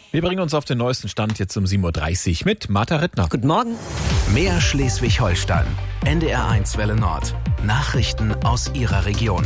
Wir bringen uns auf den neuesten Stand jetzt um 7.30 Uhr mit Martha Rittner. Guten Morgen. Mehr Schleswig-Holstein. NDR1 Welle Nord. Nachrichten aus Ihrer Region.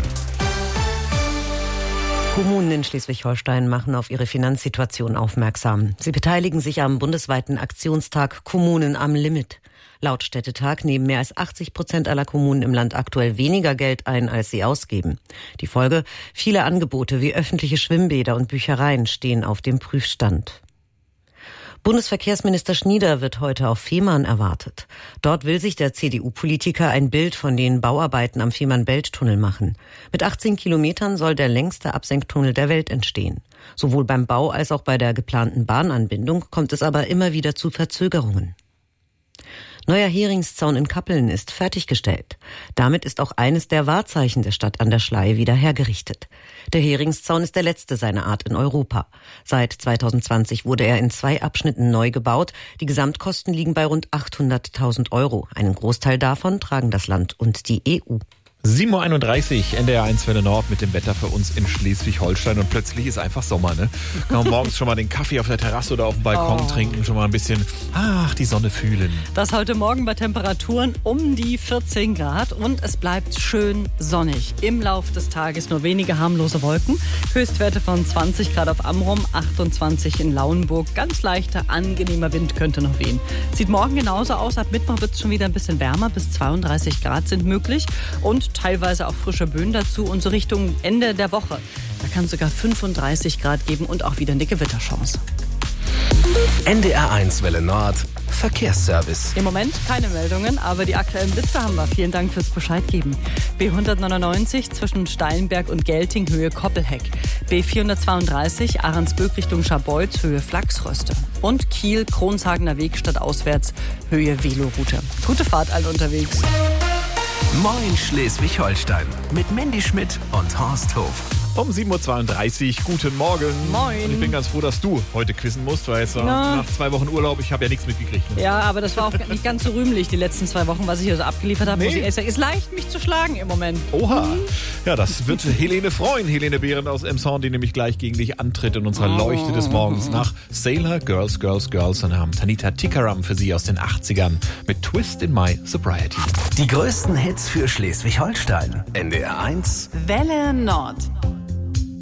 Kommunen in Schleswig-Holstein machen auf ihre Finanzsituation aufmerksam. Sie beteiligen sich am bundesweiten Aktionstag Kommunen am Limit. Laut Städtetag nehmen mehr als 80% aller Kommunen im Land aktuell weniger Geld ein, als sie ausgeben. Die Folge: viele Angebote wie öffentliche Schwimmbäder und Büchereien stehen auf dem Prüfstand. Bundesverkehrsminister Schnieder wird heute auf Fehmarn erwartet. Dort will sich der CDU-Politiker ein Bild von den Bauarbeiten am Fehmarn-Belt-Tunnel machen. Mit 18 Kilometern soll der längste Absenktunnel der Welt entstehen. Sowohl beim Bau als auch bei der geplanten Bahnanbindung kommt es aber immer wieder zu Verzögerungen. Neuer Heringszaun in Kappeln ist fertiggestellt. Damit ist auch eines der Wahrzeichen der Stadt an der Schlei wieder hergerichtet. Der Heringszaun ist der letzte seiner Art in Europa. Seit 2020 wurde er in 2 Abschnitten neu gebaut. Die Gesamtkosten liegen bei rund 800.000 €. Einen Großteil davon tragen das Land und die EU. 7.31 Uhr, NDR1 Welle Nord mit dem Wetter für uns in Schleswig-Holstein. Und plötzlich ist einfach Sommer, ne? Kann man morgens schon mal den Kaffee auf der Terrasse oder auf dem Balkon trinken, schon mal ein bisschen, die Sonne fühlen. Das heute Morgen bei Temperaturen um die 14 Grad und es bleibt schön sonnig. Im Lauf des Tages nur wenige harmlose Wolken. Höchstwerte von 20 Grad auf Amrum, 28 in Lauenburg. Ganz leichter, angenehmer Wind könnte noch wehen. Sieht morgen genauso aus. Ab Mittwoch wird es schon wieder ein bisschen wärmer. Bis 32 Grad sind möglich. Und teilweise auch frische Böen dazu und so Richtung Ende der Woche. Da kann es sogar 35 Grad geben und auch wieder eine Gewitterchance. NDR1 Welle Nord. Verkehrsservice. Im Moment keine Meldungen, aber die aktuellen Blitze haben wir. Vielen Dank fürs Bescheid geben. B199 zwischen Steinberg und Gelting, Höhe Koppelheck. B432 Ahrensböck Richtung Scharbeutz, Höhe Flachsröste. Und Kiel, Kronshagener Weg stadtauswärts, Höhe Veloroute. Gute Fahrt allen unterwegs. Moin Schleswig-Holstein mit Mandy Schmidt und Horst Hof. Um 7.32 Uhr, guten Morgen. Moin. Und ich bin ganz froh, dass du heute quizzen musst, weil jetzt nach 2 Wochen Urlaub, ich habe ja nichts mitgekriegt. Ne? Ja, aber das war auch nicht ganz so rühmlich, die letzten 2 Wochen, was ich hier so abgeliefert habe. Nee. Muss ich ehrlich sagen, ist leicht, mich zu schlagen im Moment. Oha. Ja, das wird Helene freuen. Helene Behrendt aus Emshorn, die nämlich gleich gegen dich antritt in unserer Leuchte des Morgens nach Sailor, Girls, Girls, Girls. Und haben Tanita Tikaram für sie aus den 80ern mit Twist in My Sobriety. Die größten Hits für Schleswig-Holstein. NDR1 Welle Nord.